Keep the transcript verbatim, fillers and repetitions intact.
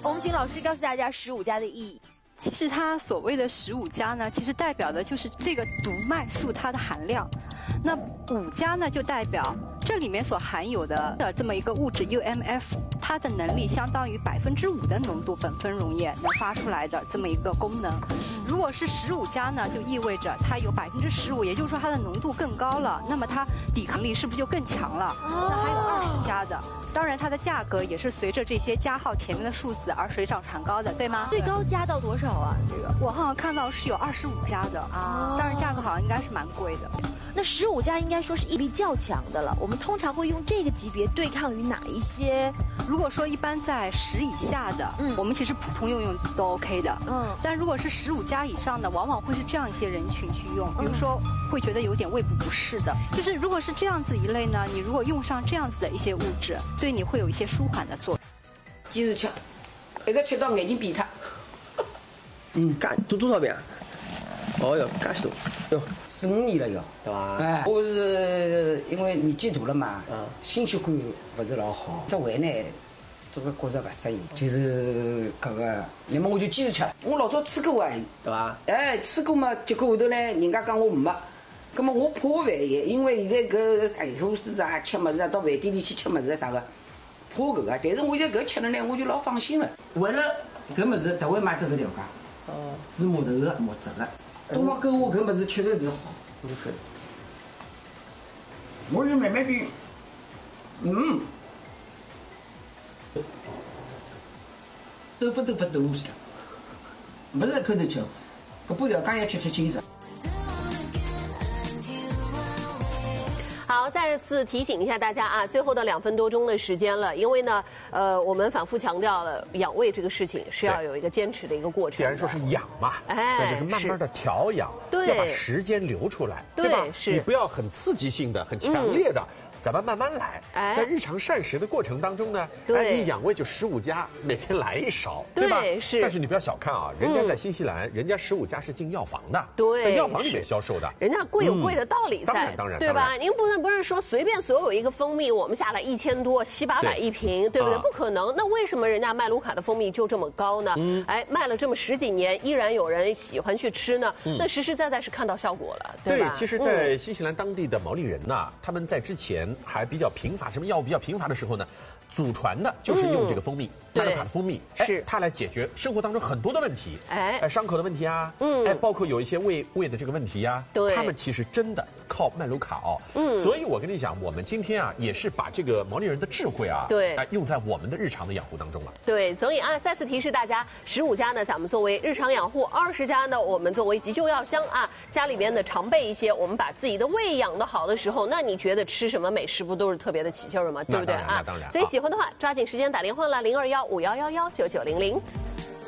我们请老师告诉大家十五加的意义。 其实它所谓的十五加呢，其实代表的就是这个毒麦素它的含量。那五加呢，就代表这里面所含有的的这么一个物质 U M F， 它的能力相当于百分之五的浓度苯酚溶液能发出来的这么一个功能。如果是十五加呢，就意味着它有百分之十五，也就是说它的浓度更高了，那么它抵抗力是不是就更强了？那还有二十加的，当然它的价格也是随着这些加号前面的数字而水涨船高的，对吗？ 最高加到多少啊？这个我好像看到是有二十五加的啊，当然价格好像应该是蛮贵的。 那十五加应该说是毅力较强的了。我们通常会用这个级别对抗于哪一些？ 如果说一般在十以下的，嗯，我们其实普通用用都 OK 的，嗯。但如果是十五加以上的，往往会是这样一些人群去用，比如说会觉得有点胃部不适的。就是如果是这样子一类呢，你如果用上这样子的一些物质，对你会有一些舒缓的作用。 坚持吃，一个吃到眼睛闭脱。 嗯，干多多少遍？哦哟，干许多，哟， 四五年了要， 对吧？ 哎，我是因为年纪大了嘛，嗯，心血管不是老好，这胃呢，这个觉着不适应，就是搿个，那么我就坚持吃。我老早吃过啊， 对吧？ 哎，吃过嘛，结果后头呢，人家讲我没，葛么我怕万一，因为现在搿菜货市啊，吃物事啊，到饭店里去吃物事啊啥个，怕搿个。但是我现在搿吃了呢，我就老放心了。为了搿物事，特为买这个调价，哦，是木头的，木质的。东方购物搿物事确实是好，是。我就慢慢比，嗯，豆腐豆腐豆腐去了，不是口头吃，搿把调价要吃吃清楚。 好，再次提醒一下大家啊，最后的两分多钟的时间了，因为呢，呃，我们反复强调了养胃这个事情是要有一个坚持的一个过程。 既然说是养嘛，哎，那就是慢慢的调养， 对， 要把时间留出来，对吧？ 是， 你不要很刺激性的、很强烈的。嗯，咱们慢慢来，在日常膳食的过程当中呢，哎，你养胃就十五加，每天来一勺，对吧？是。但是你不要小看啊，人家在新西兰，人家十五加是进药房的，对，在药房里面销售的， 人家贵有贵的道理在， 当然当然， 对吧？您不能不是说随便所有一个蜂蜜，我们下来一千多、七八百一瓶，对不对？不可能。那为什么人家麦卢卡的蜂蜜就这么高呢？哎，卖了这么十几年，依然有人喜欢去吃呢？那实实在在是看到效果了，对吧？ 对，其实，在新西兰当地的毛利人呐，他们在之前还比较频繁，什么药物比较频繁的时候呢，祖传的就是用这个蜂蜜，麦卢卡的蜂蜜，是它来解决生活当中很多的问题，哎，伤口的问题啊，嗯，哎，包括有一些胃胃的这个问题呀，对，他们其实真的靠麦卢卡哦，嗯，所以我跟你讲，我们今天啊，也是把这个毛利人的智慧啊，对，哎，用在我们的日常的养护当中了。 对，所以啊，再次提示大家，十五加呢，咱们作为日常养护；二十加呢，我们作为急救药箱啊，家里面的常备一些。我们把自己的胃养得好的时候，那你觉得吃什么美食不都是特别的起劲儿吗？对不对啊？ 那当然， 所以喜欢的话，抓紧时间打电话了，零二幺五幺幺幺九九零零。